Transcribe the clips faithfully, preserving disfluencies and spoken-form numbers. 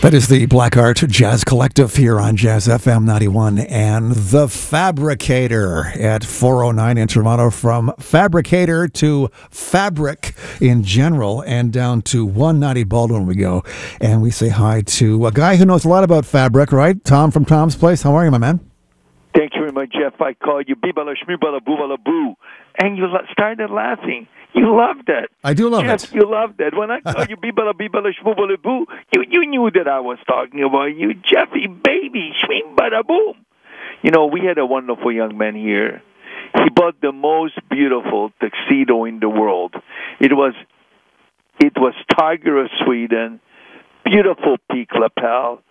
That is the Black Art Jazz Collective here on Jazz F M ninety-one and The Fabricator at four oh nine in Toronto. From Fabricator to Fabric in general and down to one ninety Baldwin we go. And we say hi to a guy who knows a lot about fabric, right? Tom from Tom's Place. How are you, my man? Thank you very much, Jeff. I call you Bibala Shmibala Bubala Boo. And you started laughing. You loved it. I do love Jeff, it. You loved it. When I called you Bibala Bibala Shmubala Boo, you, you knew that I was talking about you. Jeffy, baby, Shwing Bada Boom. You know, we had a wonderful young man here. He bought the most beautiful tuxedo in the world. It was, it was Tiger of Sweden, beautiful peak lapel,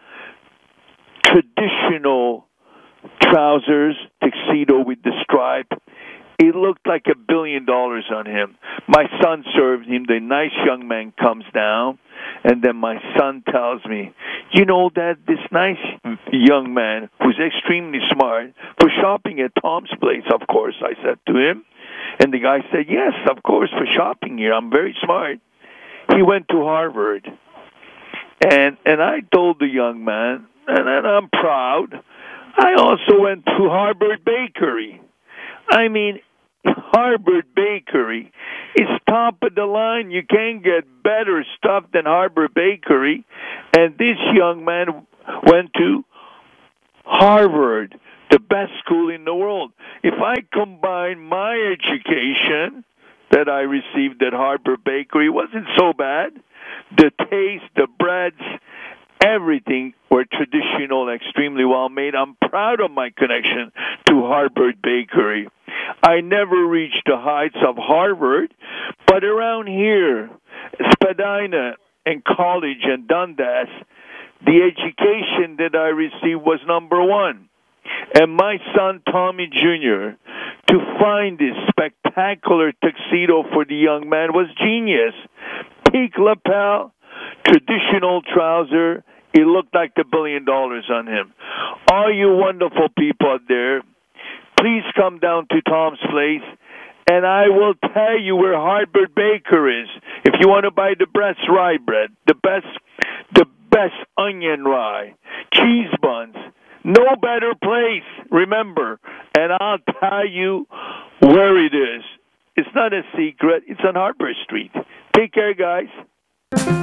traditional trousers, tuxedo with the stripe. It looked like a billion dollars on him. My son served him. The nice young man comes down, and then my son tells me, you know that this nice young man, who's extremely smart, for shopping at Tom's Place, of course, I said to him. And the guy said, yes, of course, for shopping here. I'm very smart. He went to Harvard. And and I told the young man, and, and I'm proud, I also went to Harvard Bakery. I mean, Harvard Bakery is top of the line. You can't get better stuff than Harvard Bakery. And this young man went to Harvard, the best school in the world. If I combine my education that I received at Harvard Bakery, it wasn't so bad. The taste, the breads, everything were traditional, extremely well made. I'm proud of my connection to Harvard Bakery. I never reached the heights of Harvard, but around here, Spadina and college and Dundas, the education that I received was number one. And my son, Tommy Junior, to find this spectacular tuxedo for the young man was genius. Peak lapel, traditional trouser. It looked like a billion dollars on him. All you wonderful people out there, please come down to Tom's Place, and I will tell you where Harvard Baker is. If you want to buy the best rye bread, the best, the best onion rye, cheese buns, no better place, remember. And I'll tell you where it is. It's not a secret. It's on Harvard Street. Take care, guys.